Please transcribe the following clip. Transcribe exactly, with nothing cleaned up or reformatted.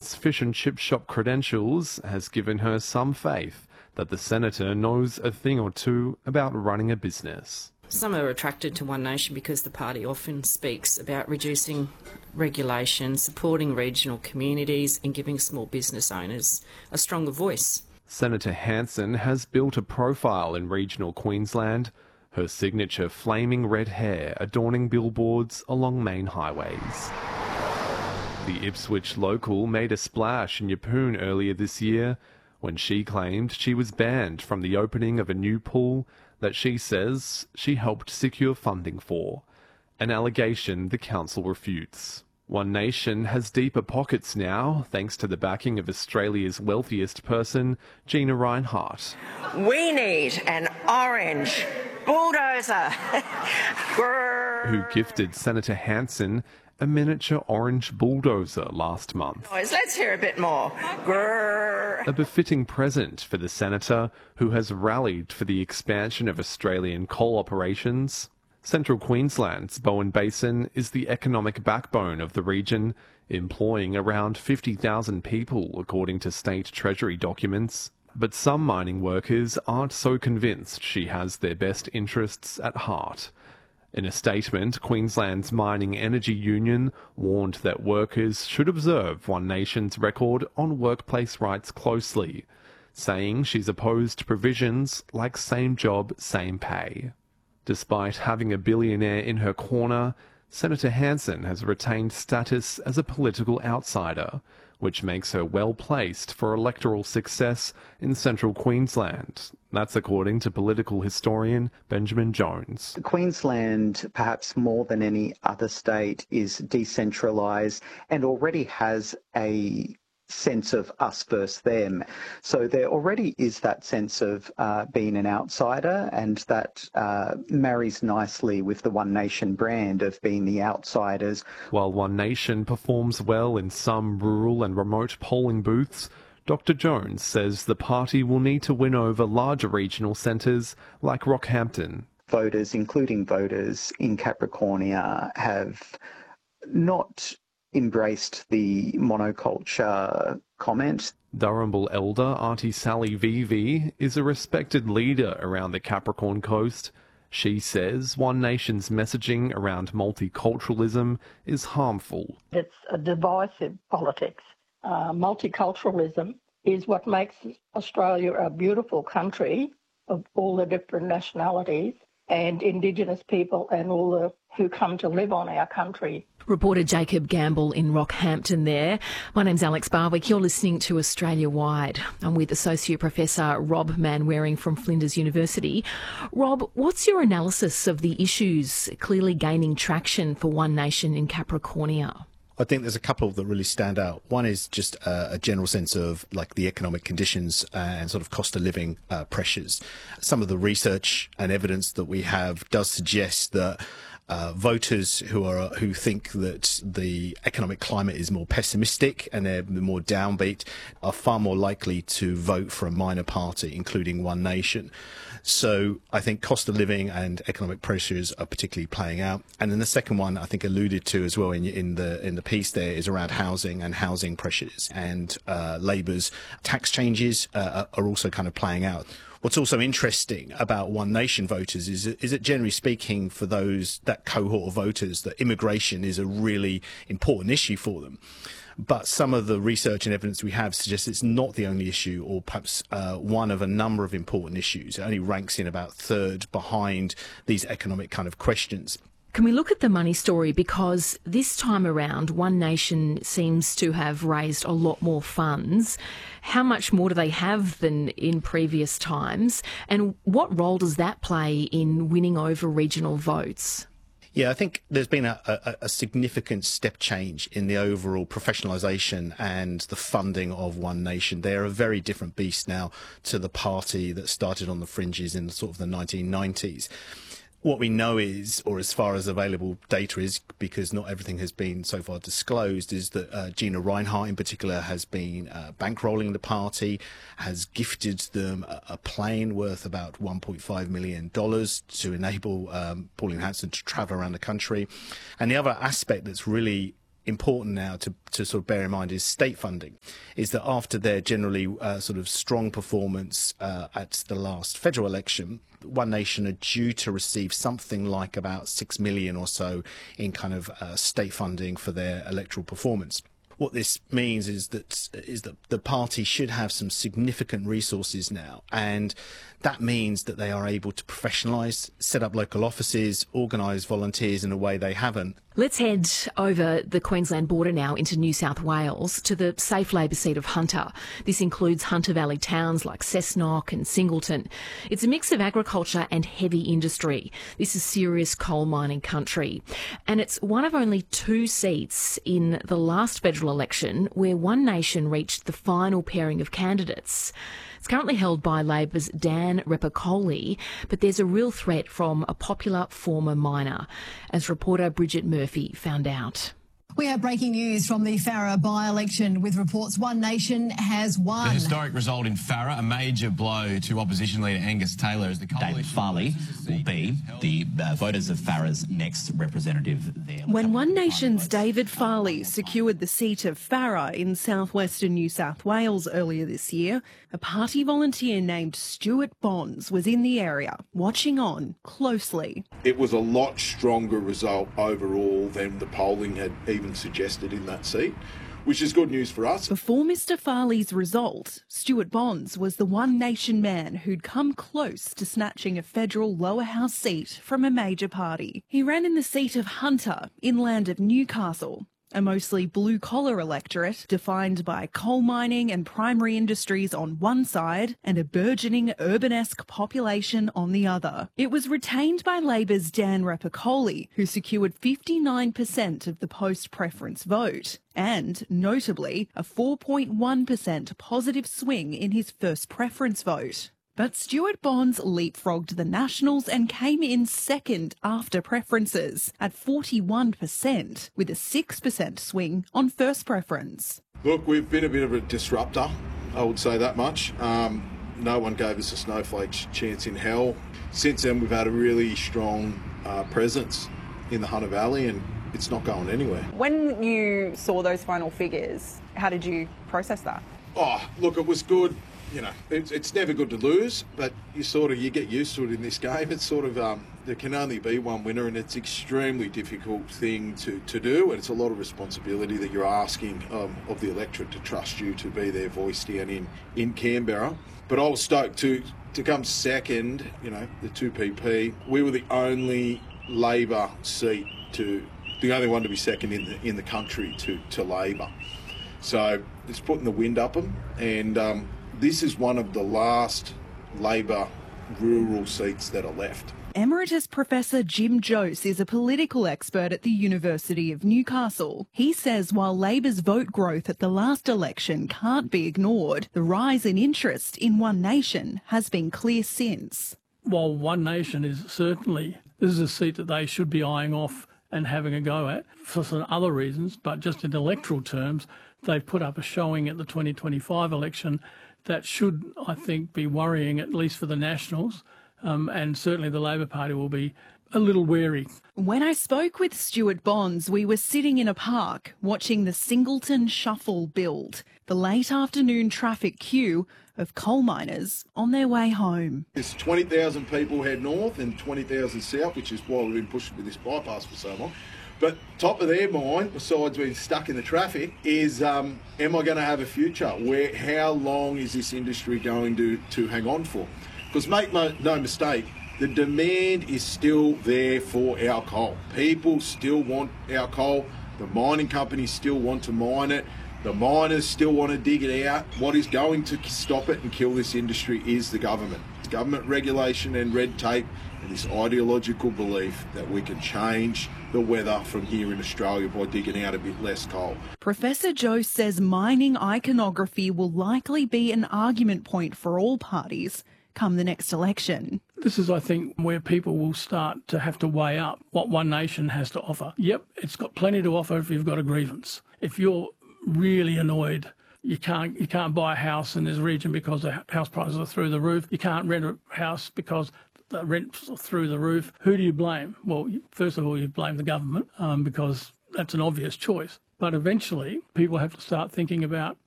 West's fish and chip shop credentials has given her some faith that the senator knows a thing or two about running a business. Some are attracted to One Nation because the party often speaks about reducing regulation, supporting regional communities and giving small business owners a stronger voice. Senator Hanson has built a profile in regional Queensland, her signature flaming red hair adorning billboards along main highways. The Ipswich local made a splash in Yeppoon earlier this year when she claimed she was banned from the opening of a new pool that she says she helped secure funding for, an allegation the council refutes. One Nation has deeper pockets now, thanks to the backing of Australia's wealthiest person, Gina Rinehart. We need an orange bulldozer. Who gifted Senator Hanson a miniature orange bulldozer last month. Let's hear a bit more. A befitting present for the senator who has rallied for the expansion of Australian coal operations. Central Queensland's Bowen Basin is the economic backbone of the region, employing around fifty thousand people according to state treasury documents. But some mining workers aren't so convinced she has their best interests at heart. In a statement, Queensland's Mining Energy Union warned that workers should observe One Nation's record on workplace rights closely, saying she's opposed to provisions like same job, same pay. Despite having a billionaire in her corner, Senator Hanson has retained status as a political outsider, which makes her well-placed for electoral success in central Queensland. That's according to political historian Benjamin Jones. Queensland, perhaps more than any other state, is decentralised and already has a sense of us versus them. So there already is that sense of uh, being an outsider, and that uh, marries nicely with the One Nation brand of being the outsiders. While One Nation performs well in some rural and remote polling booths, Doctor Jones says the party will need to win over larger regional centres like Rockhampton. Voters, including voters in Capricornia, have not embraced the monoculture comment. Durrumble elder Auntie Sally Vivi is a respected leader around the Capricorn Coast. She says One Nation's messaging around multiculturalism is harmful. It's a divisive politics. Uh, multiculturalism is what makes Australia a beautiful country of all the different nationalities and Indigenous people and all the who come to live on our country. Reporter Jacob Gamble in Rockhampton there. My name's Alex Barwick. You're listening to Australia Wide. I'm with Associate Professor Rob Manwaring from Flinders University. Rob, what's your analysis of the issues clearly gaining traction for One Nation in Capricornia? I think there's a couple that really stand out. One is just a, a general sense of like the economic conditions and sort of cost of living uh, pressures. Some of the research and evidence that we have does suggest that Uh, voters who are who think that the economic climate is more pessimistic and they're more downbeat are far more likely to vote for a minor party, including One Nation. So I think cost of living and economic pressures are particularly playing out. And then the second one I think alluded to as well in, in the in the piece there is around housing and housing pressures, and uh, Labour's tax changes uh, are also kind of playing out. What's also interesting about One Nation voters is, is that generally speaking, for those, that cohort of voters, that immigration is a really important issue for them. But some of the research and evidence we have suggests it's not the only issue, or perhaps uh, one of a number of important issues. It only ranks in about third behind these economic kind of questions. Can we look at the money story? Because this time around, One Nation seems to have raised a lot more funds. How much more do they have than in previous times? And what role does that play in winning over regional votes? Yeah, I think there's been a, a, a significant step change in the overall professionalisation and the funding of One Nation. They're a very different beast now to the party that started on the fringes in sort of the nineteen nineties. What we know is, or as far as available data is, because not everything has been so far disclosed, is that uh, Gina Rinehart in particular has been uh, bankrolling the party, has gifted them a, a plane worth about one point five million dollars to enable um, Pauline Hanson to travel around the country. And the other aspect that's really important now to, to sort of bear in mind is state funding, is that after their generally uh, sort of strong performance uh, at the last federal election, One Nation are due to receive something like about six million or so in kind of uh, state funding for their electoral performance. What this means is that is that the party should have some significant resources now, and that means that they are able to professionalise, set up local offices, organise volunteers in a way they haven't. Let's head over the Queensland border now into New South Wales to the safe Labor seat of Hunter. This includes Hunter Valley towns like Cessnock and Singleton. It's a mix of agriculture and heavy industry. This is serious coal mining country. And it's one of only two seats in the last federal election where One Nation reached the final pairing of candidates. It's currently held by Labor's Dan Repicoli, but there's a real threat from a popular former miner, as reporter Bridget Murphy found out. We have breaking news from the Farrer by-election with reports One Nation has won. The historic result in Farrer, a major blow to opposition leader Angus Taylor as the coalition... David Farley will be the uh, voters of Farrer's next representative there. When One Nation's David Farley secured the seat of Farrer in southwestern New South Wales earlier this year, a party volunteer named Stuart Bonds was in the area, watching on closely. It was a lot stronger result overall than the polling had even suggested in that seat, which is good news for us. Before Mr Farley's result, Stuart Bonds was the One Nation man who'd come close to snatching a federal lower house seat from a major party. He ran in the seat of Hunter, inland of Newcastle, a mostly blue-collar electorate defined by coal mining and primary industries on one side and a burgeoning urbanesque population on the other. It was retained by Labor's Dan Repicoli, who secured fifty-nine percent of the post-preference vote and, notably, a four point one percent positive swing in his first preference vote. But Stuart Bonds leapfrogged the Nationals and came in second after preferences at forty-one percent, with a six percent swing on first preference. Look, we've been a bit of a disruptor, I would say that much. Um, no one gave us a snowflake's chance in hell. Since then, we've had a really strong uh, presence in the Hunter Valley, and it's not going anywhere. When you saw those final figures, how did you process that? Oh, look, it was good. You know, it's, it's never good to lose, but you sort of, you get used to it in this game. It's sort of, um, there can only be one winner, and it's an extremely difficult thing to, to do, and it's a lot of responsibility that you're asking um, of the electorate to trust you to be their voice down in, in Canberra. But I was stoked to, to come second, you know, the two P P. We were the only Labor seat to, the only one to be second in the, in the country to, to Labor. So it's putting the wind up them, and um, this is one of the last Labor rural seats that are left. Emeritus Professor Jim Jose is a political expert at the University of Newcastle. He says while Labor's vote growth at the last election can't be ignored, the rise in interest in One Nation has been clear since. While One Nation is certainly, this is a seat that they should be eyeing off and having a go at for some other reasons, but just in electoral terms, they've put up a showing at the twenty twenty-five election that should, I think, be worrying, at least for the Nationals, um, and certainly the Labor Party will be a little wary. When I spoke with Stuart Bonds, we were sitting in a park watching the Singleton Shuffle build, the late afternoon traffic queue of coal miners on their way home. There's twenty thousand people head north and twenty thousand south, which is why we've been pushing with this bypass for so long. But top of their mind, besides being stuck in the traffic, is um, am I going to have a future? Where, how long is this industry going to, to hang on for? Because make no, no mistake, the demand is still there for our coal. People still want our coal. The mining companies still want to mine it. The miners still want to dig it out. What is going to stop it and kill this industry is the government. It's government regulation and red tape, and this ideological belief that we can change the weather from here in Australia by digging out a bit less coal. Professor Jose says mining iconography will likely be an argument point for all parties come the next election. This is, I think, where people will start to have to weigh up what One Nation has to offer. Yep, it's got plenty to offer if you've got a grievance. If you're really annoyed, you can't you can't buy a house in this region because the house prices are through the roof. You can't rent a house because the rent's through the roof. Who do you blame? Well, first of all, you blame the government um, because that's an obvious choice. But eventually, people have to start thinking about